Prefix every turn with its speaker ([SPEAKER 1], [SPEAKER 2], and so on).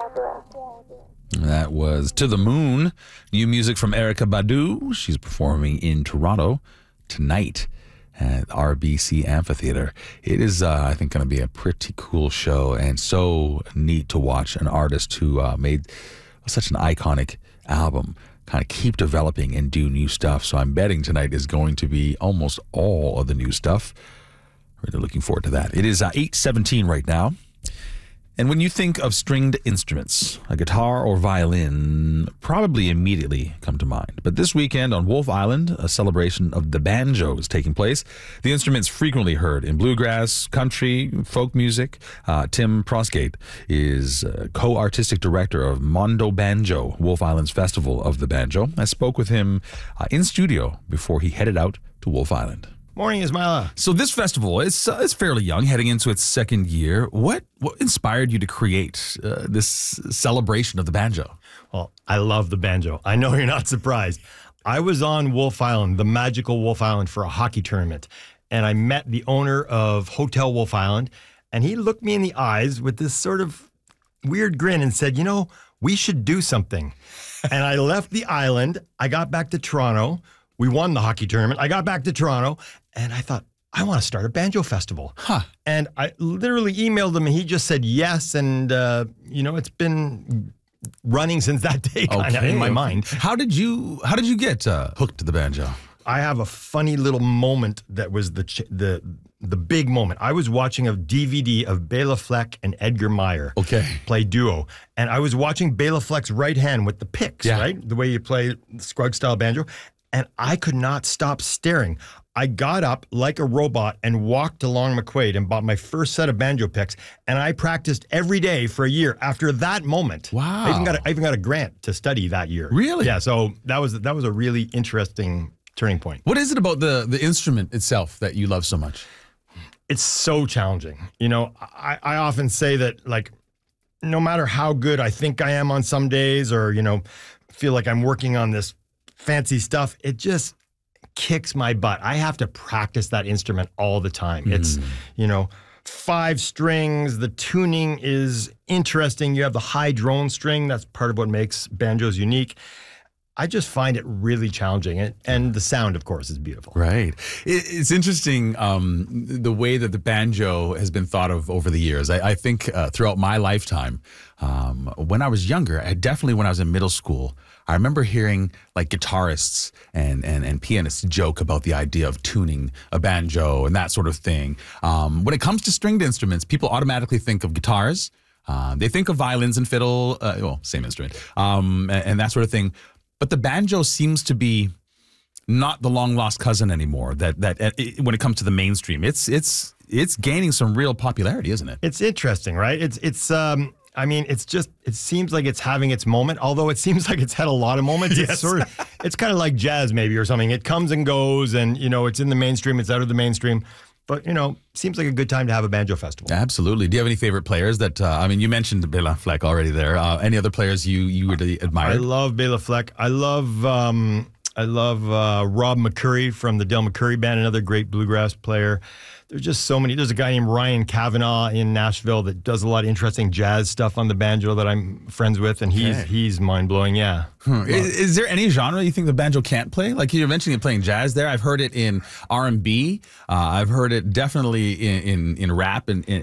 [SPEAKER 1] That was To the Moon. New music from Erykah Badu. She's performing in Toronto tonight at RBC Amphitheater. It is, I think, going to be a pretty cool show and so neat to watch an artist who made such an iconic album kind of keep developing and do new stuff. So I'm betting tonight is going to be almost all of the new stuff. Really looking forward to that. It is 8:17 right now. And when you think of stringed instruments, a guitar or violin probably immediately come to mind. But this weekend on Wolf Island, a celebration of the banjo is taking place. The instrument's frequently heard in bluegrass, country, folk music. Tim Prosgate is co-artistic director of Mondo Banjo, Wolf Island's Festival of the Banjo. I spoke with him in studio before he headed out to Wolf Island.
[SPEAKER 2] Morning, Ismaila.
[SPEAKER 1] So this festival, it's fairly young, heading into its second year. What inspired you to create this celebration of the banjo?
[SPEAKER 2] Well, I love the banjo. I know you're not surprised. I was on Wolf Island, the magical Wolf Island, for a hockey tournament, and I met the owner of Hotel Wolf Island, and he looked me in the eyes with this sort of weird grin and said, we should do something. And I left the island. I got back to Toronto. We won the hockey tournament. I got back to Toronto, and I thought, I want to start a banjo festival. And I literally emailed him, and he just said yes. And, it's been running since that day in my mind.
[SPEAKER 1] How did you get hooked to the banjo?
[SPEAKER 2] I have a funny little moment that was the big moment. I was watching a DVD of Bela Fleck and Edgar Meyer play duo. And I was watching Bela Fleck's right hand with the picks, right? The way you play Scruggs-style banjo. And I could not stop staring. I got up like a robot and walked to Long McQuaid and bought my first set of banjo picks. And I practiced every day for a year after that moment.
[SPEAKER 1] Wow.
[SPEAKER 2] I even got a grant to study that year.
[SPEAKER 1] Really?
[SPEAKER 2] Yeah, so that was a really interesting turning point.
[SPEAKER 1] What is it about the instrument itself that you love so much?
[SPEAKER 2] It's so challenging. I often say that, like, no matter how good I think I am on some days or, feel like I'm working on this fancy stuff, it just kicks my butt. I have to practice that instrument all the time. It's, 5 strings. The tuning is interesting. You have the high drone string. That's part of what makes banjos unique. I just find it really challenging. And the sound, of course, is beautiful.
[SPEAKER 1] Right. It's interesting the way that the banjo has been thought of over the years. I think throughout my lifetime, when I was younger, definitely when I was in middle school, I remember hearing like guitarists and pianists joke about the idea of tuning a banjo and that sort of thing. When it comes to stringed instruments, people automatically think of guitars. They think of violins and fiddle, same instrument, and that sort of thing. But the banjo seems to be not the long lost cousin anymore. When it comes to the mainstream, it's gaining some real popularity, isn't it?
[SPEAKER 2] It's interesting, right? It seems like it's having its moment, although it seems like it's had a lot of moments.
[SPEAKER 1] Yes.
[SPEAKER 2] It's kind of like jazz maybe or something. It comes and goes and, it's in the mainstream, it's out of the mainstream. But, seems like a good time to have a banjo festival.
[SPEAKER 1] Absolutely. Do you have any favorite players that, you mentioned Bela Fleck already there. Any other players you really admire?
[SPEAKER 2] I love Bela Fleck. I love Rob McCurry from the Del McCurry Band, another great bluegrass player. There's just so many. There's a guy named Ryan Kavanaugh in Nashville that does a lot of interesting jazz stuff on the banjo that I'm friends with, and he's mind-blowing, yeah.
[SPEAKER 1] Is there any genre you think the banjo can't play? Like you're mentioning playing jazz there. I've heard it in R&B. I've heard it definitely in rap and